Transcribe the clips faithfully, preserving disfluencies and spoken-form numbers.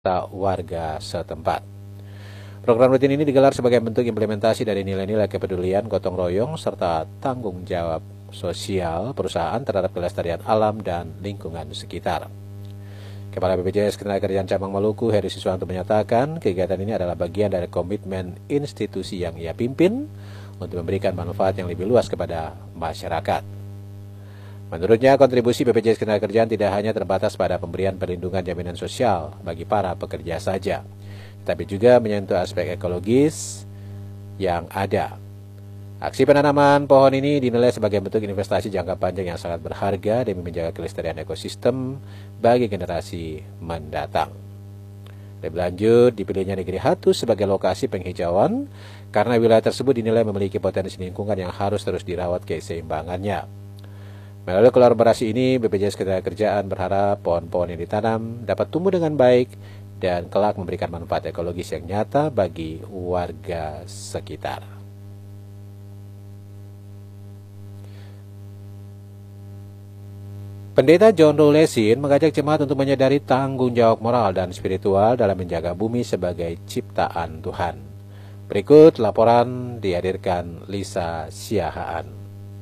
warga setempat. Program rutin ini digelar sebagai bentuk implementasi dari nilai-nilai kepedulian, gotong royong, serta tanggung jawab sosial perusahaan terhadap kelestarian alam dan lingkungan sekitar. Kepala B P J S Ketenagakerjaan Cabang Maluku, Heri Siswanto, menyatakan kegiatan ini adalah bagian dari komitmen institusi yang ia pimpin untuk memberikan manfaat yang lebih luas kepada masyarakat. Menurutnya, kontribusi B P J S Ketenagakerjaan tidak hanya terbatas pada pemberian perlindungan jaminan sosial bagi para pekerja saja, tetapi juga menyentuh aspek ekologis yang ada. Aksi penanaman pohon ini dinilai sebagai bentuk investasi jangka panjang yang sangat berharga demi menjaga kelestarian ekosistem bagi generasi mendatang. Lebih lanjut, dipilihnya Negeri Hatu sebagai lokasi penghijauan karena wilayah tersebut dinilai memiliki potensi lingkungan yang harus terus dirawat keseimbangannya. Melalui kolaborasi ini, B P J S Ketenagakerjaan berharap pohon-pohon yang ditanam dapat tumbuh dengan baik dan kelak memberikan manfaat ekologis yang nyata bagi warga sekitar. Pendeta John Rulesin mengajak jemaat untuk menyadari tanggung jawab moral dan spiritual dalam menjaga bumi sebagai ciptaan Tuhan. Berikut laporan dihadirkan Lisa Siahaan.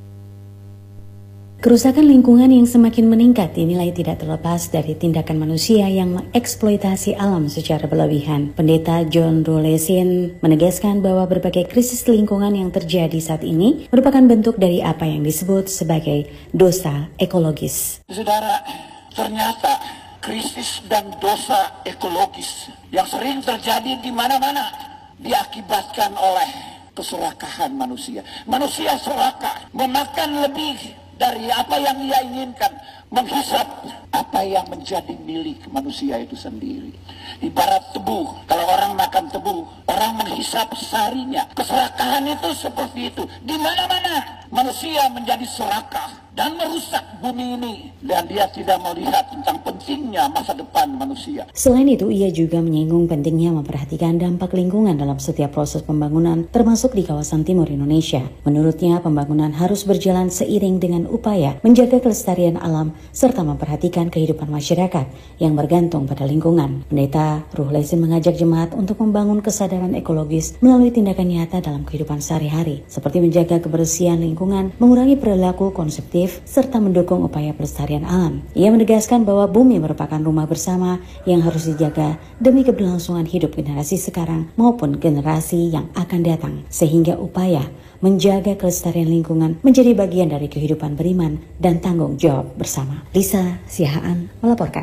Kerusakan lingkungan yang semakin meningkat dinilai tidak terlepas dari tindakan manusia yang mengeksploitasi alam secara berlebihan. Pendeta John Rulesin menegaskan bahwa berbagai krisis lingkungan yang terjadi saat ini merupakan bentuk dari apa yang disebut sebagai dosa ekologis. Saudara, ternyata krisis dan dosa ekologis yang sering terjadi di mana-mana diakibatkan oleh keserakahan manusia. Manusia serakah, memakan lebih dari apa yang ia inginkan, menghisap apa yang menjadi milik manusia itu sendiri. Ibarat tebu, kalau orang makan tebu, orang menghisap sarinya. Keserakahan itu seperti itu. Di mana-mana manusia menjadi serakah dan merusak bumi ini, dan dia tidak melihat tentang pentingnya masa depan manusia. Selain itu, ia juga menyinggung pentingnya memperhatikan dampak lingkungan dalam setiap proses pembangunan, termasuk di kawasan timur Indonesia. Menurutnya, pembangunan harus berjalan seiring dengan upaya menjaga kelestarian alam serta memperhatikan kehidupan masyarakat yang bergantung pada lingkungan. Pendeta Rulesin mengajak jemaat untuk membangun kesadaran ekologis melalui tindakan nyata dalam kehidupan sehari-hari, seperti menjaga kebersihan lingkungan, mengurangi perilaku konsumtif, serta mendukung upaya pelestarian alam. Ia menegaskan bahwa bumi merupakan rumah bersama yang harus dijaga demi keberlangsungan hidup generasi sekarang maupun generasi yang akan datang, sehingga upaya menjaga kelestarian lingkungan menjadi bagian dari kehidupan beriman dan tanggung jawab bersama. Lisa Siahaan melaporkan.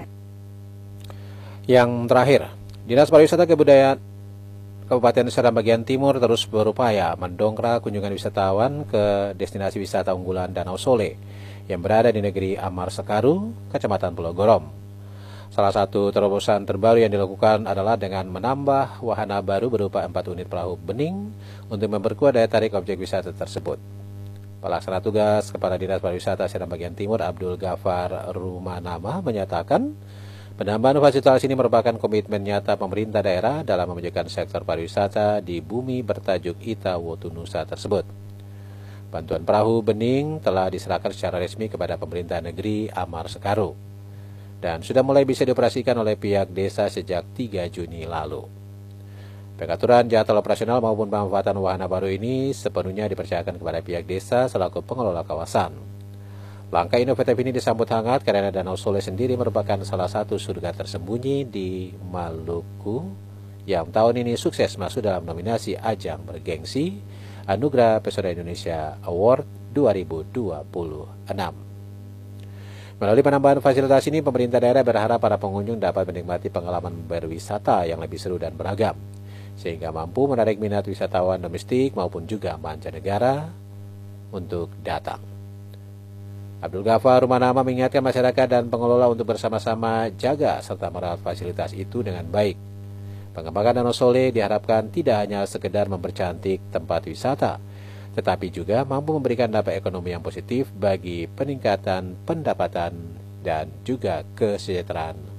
Yang terakhir, Dinas Pariwisata Kebudayaan Kabupaten Seram bagian Timur terus berupaya mendongkrak kunjungan wisatawan ke destinasi wisata unggulan Danau Sole yang berada di negeri Amar Sekaru, Kecamatan Pulau Gorom. Salah satu terobosan terbaru yang dilakukan adalah dengan menambah wahana baru berupa empat unit perahu bening untuk memperkuat daya tarik objek wisata tersebut. Pelaksana tugas Kepala Dinas Pariwisata Seram bagian Timur Abdul Ghafar Rumanama menyatakan penambahan fasilitas ini merupakan komitmen nyata pemerintah daerah dalam memajukan sektor pariwisata di bumi bertajuk Ita Wotunusa tersebut. Bantuan perahu bening telah diserahkan secara resmi kepada pemerintah negeri Amar Sekaru dan sudah mulai bisa dioperasikan oleh pihak desa sejak tiga Juni lalu. Pengaturan jadwal operasional maupun pemanfaatan wahana baru ini sepenuhnya dipercayakan kepada pihak desa selaku pengelola kawasan. Langkah inovatif ini disambut hangat karena Danau Sole sendiri merupakan salah satu surga tersembunyi di Maluku yang tahun ini sukses masuk dalam nominasi ajang bergengsi Anugerah Pesona Indonesia Award dua ribu dua puluh enam. Melalui penambahan fasilitas ini, pemerintah daerah berharap para pengunjung dapat menikmati pengalaman berwisata yang lebih seru dan beragam, sehingga mampu menarik minat wisatawan domestik maupun juga mancanegara untuk datang. Abdul Ghafar Rumanama mengingatkan masyarakat dan pengelola untuk bersama-sama jaga serta merawat fasilitas itu dengan baik. Pengembangan Danau Sole diharapkan tidak hanya sekedar mempercantik tempat wisata, tetapi juga mampu memberikan dampak ekonomi yang positif bagi peningkatan pendapatan dan juga kesejahteraan